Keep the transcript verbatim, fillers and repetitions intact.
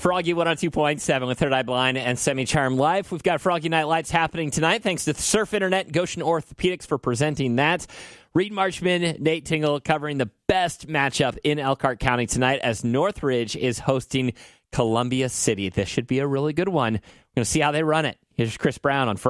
Froggy one oh two point seven with Third Eye Blind and Semi-Charm Life. We've got Froggy Night Lights happening tonight. Thanks to Surf Internet and Goshen Orthopedics for presenting that. Reed Marchman, Nate Tingle covering the best matchup in Elkhart County tonight as Northridge is hosting Columbia City. This should be a really good one. We're going to see how they run it. Here's Chris Brown on Froggy.